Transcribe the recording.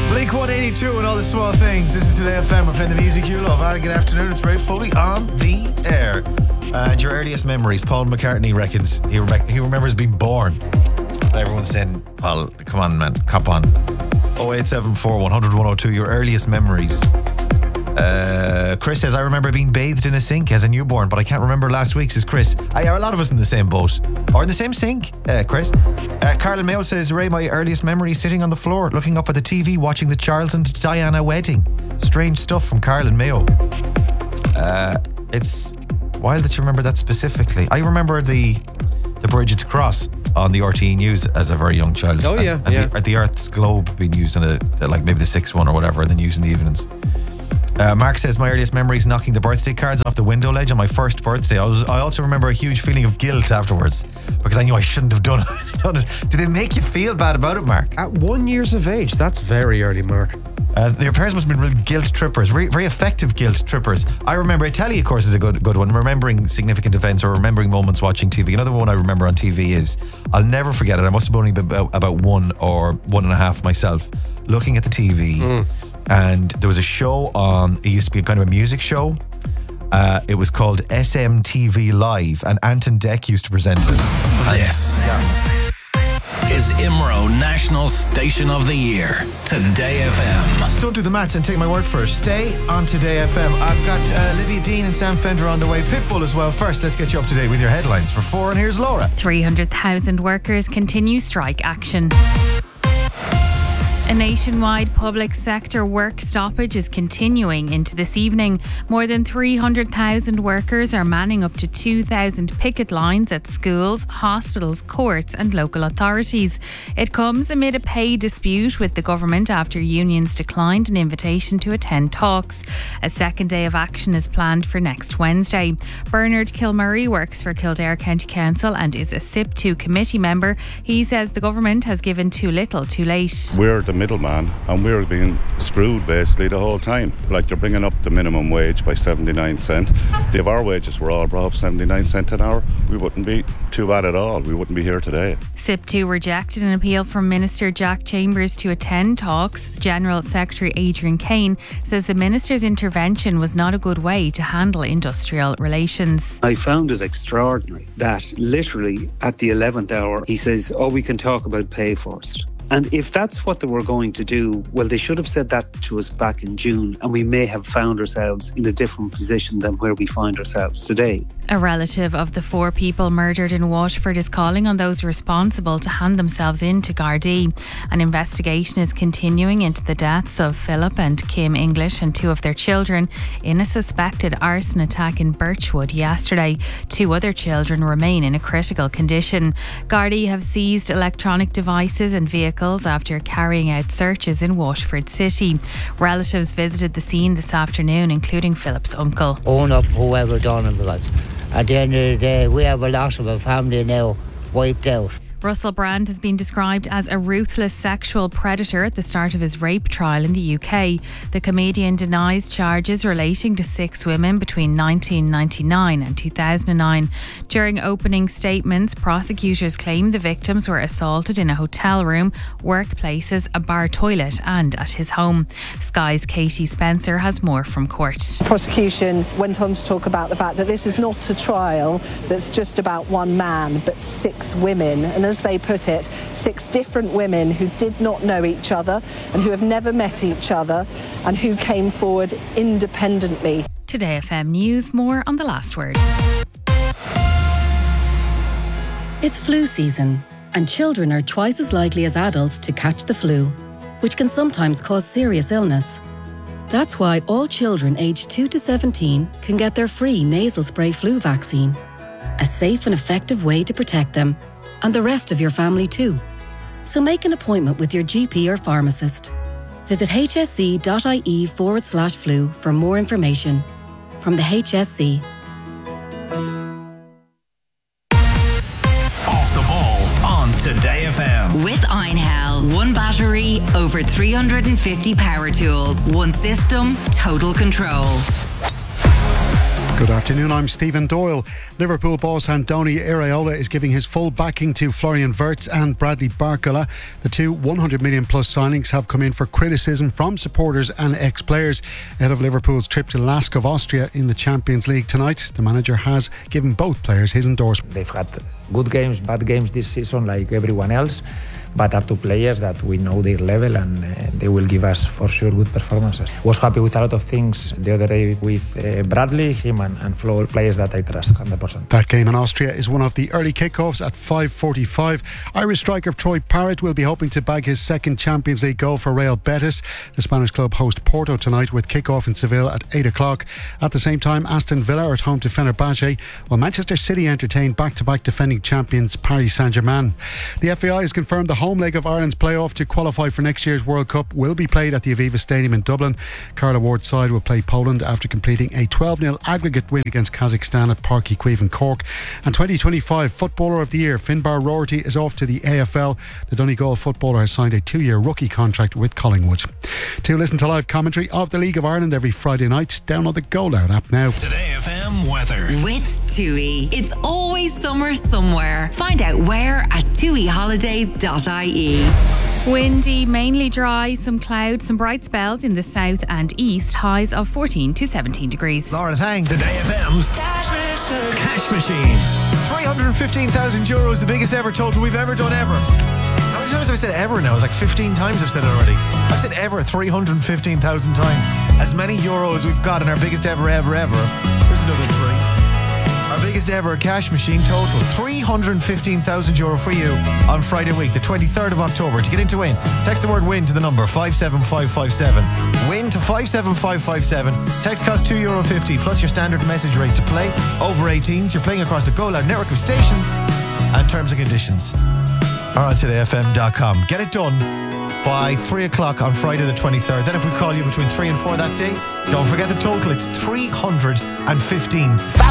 Blink 182 and all the small things. This is Today FM. We're playing the music you love. Good afternoon. It's Ray Foley on the air. And your earliest memories. Paul McCartney reckons he remembers being born. Everyone's saying, Paul, come on, man. Cop on. 0874 100 102. Your earliest memories. Chris says, I remember being bathed in a sink as a newborn, but I can't remember last week's, says Chris. Are a lot of us in the same boat? Or in the same sink, Chris? Carlin Mayo says, Ray, my earliest memory is sitting on the floor, looking up at the TV, watching the Charles and Diana wedding. Strange stuff from Carlin Mayo. It's wild that you remember that specifically. I remember the Bridget's Cross on the RTE News as a very young child. Oh, yeah. And the Earth's globe being used on like maybe the 6th one or whatever, and then used in the evenings. Mark says, my earliest memory is knocking the birthday cards off the window ledge on my first birthday. I also remember a huge feeling of guilt afterwards because I knew I shouldn't have done it. Do they make you feel bad about it, Mark? At 1 year of age, that's very early, Mark. Your parents must have been real guilt trippers, very effective guilt trippers. I remember, I tell you, of course, is a good one. Remembering significant events or remembering moments watching TV. Another one I remember on TV is, I'll never forget it. I must have only been about 1 or 1.5 myself, looking at the TV. And there was a show on, it used to be kind of a music show. It was called SMTV Live, and Anton Deck used to present it. This is IMRO National Station of the Year, Today FM. Don't do the maths and take my word for it. Stay on Today FM. I've got Olivia Dean and Sam Fender on the way. Pitbull as well. First, let's get you up to date with your headlines for 4, and here's Laura. 300,000 workers continue strike action. A nationwide public sector work stoppage is continuing into this evening. More than 300,000 workers are manning up to 2,000 picket lines at schools, hospitals, courts and local authorities. It comes amid a pay dispute with the government after unions declined an invitation to attend talks. A second day of action is planned for next Wednesday. Bernard Kilmurray works for Kildare County Council and is a SIP2 committee member. He says the government has given too little too late. We're the middleman and we're being screwed basically the whole time. Like, they're bringing up the minimum wage by 79 cents. If our wages were all brought up 79 cents an hour, we wouldn't be too bad at all. We wouldn't be here today. SIP2 rejected an appeal from Minister Jack Chambers to attend talks. General Secretary Adrian Kane says the minister's intervention was not a good way to handle industrial relations. I found it extraordinary that literally at the 11th hour he says, we can talk about pay first. And if that's what they were going to do, well, they should have said that to us back in June, and we may have found ourselves in a different position than where we find ourselves today. A relative of the 4 people murdered in Waterford is calling on those responsible to hand themselves in to Gardaí. An investigation is continuing into the deaths of Philip and Kim English and 2 of their children in a suspected arson attack in Birchwood yesterday. 2 other children remain in a critical condition. Gardaí have seized electronic devices and vehicles after carrying out searches in Waterford City. Relatives visited the scene this afternoon, including Philip's uncle. Own up whoever done it, because at the end of the day, we have a lot of a family now wiped out. Russell Brand has been described as a ruthless sexual predator at the start of his rape trial in the UK. The comedian denies charges relating to 6 women between 1999 and 2009. During opening statements, prosecutors claim the victims were assaulted in a hotel room, workplaces, a bar toilet and at his home. Sky's Katie Spencer has more from court. Prosecution went on to talk about the fact that this is not a trial that's just about one man, but 6 women. And as they put it, 6 different women who did not know each other and who have never met each other and who came forward independently. Today FM News, more on the last word. It's flu season, and children are twice as likely as adults to catch the flu, which can sometimes cause serious illness. That's why all children aged 2 to 17 can get their free nasal spray flu vaccine, a safe and effective way to protect them and the rest of your family too. So make an appointment with your GP or pharmacist. Visit hsc.ie/flu for more information. From the HSC. Off the ball on Today FM. With Einhell. 1 battery, over 350 power tools. 1 system, total control. Good afternoon, I'm Stephen Doyle. Liverpool boss Andoni Iraola is giving his full backing to Florian Wirtz and Bradley Barcola. The two 100 million plus signings have come in for criticism from supporters and ex-players ahead of Liverpool's trip to Lask of Austria in the Champions League tonight. The manager has given both players his endorsement. They've had good games, bad games this season like everyone else, but are two players that we know their level and they will give us for sure good performances. Was happy with a lot of things the other day with Bradley, him and Flo, players that I trust 100%. That game in Austria is one of the early kickoffs at 5:45. Irish striker Troy Parrott will be hoping to bag his second Champions League goal for Real Betis. The Spanish club host Porto tonight with kickoff in Seville at 8 o'clock. At the same time, Aston Villa are at home to Fenerbahce, while Manchester City entertain back-to-back defending champions Paris Saint-Germain. The FAI has confirmed the home leg of Ireland's playoff to qualify for next year's World Cup will be played at the Aviva Stadium in Dublin. Carla Ward's side will play Poland after completing a 12-0 aggregate win against Kazakhstan at Páirc Uí Chaoimh in Cork. And 2025 Footballer of the Year Finbar Roherty is off to the AFL. The Donegal footballer has signed a 2-year rookie contract with Collingwood. To listen to live commentary of the League of Ireland every Friday night, download the Go Loud app now. Today FM weather. With TUI. It's always summer somewhere. Find out where at tuiholidays.ie. Windy, mainly dry, some clouds, some bright spells in the south and east, highs of 14 to 17 degrees. Laura, thanks. Today FM's Cash Machine. €315,000, the biggest ever total we've ever done ever. How many times have I said ever now? It's like 15 times I've said it already. I've said ever 315,000 times. As many euros we've got in our biggest ever. There's another three. Our biggest ever cash machine total, €315,000 for you on Friday week, the 23rd of October. To get in to win, text the word win to the number 57557. Win to 57557. Text costs €2.50 plus your standard message rate to play. Over 18s, you're playing across the Go Loud network of stations, and terms and conditions are on todayfm.com. Get it done by 3 o'clock on Friday the 23rd. Then if we call you between 3 and 4 that day, don't forget the total. It's 315,000.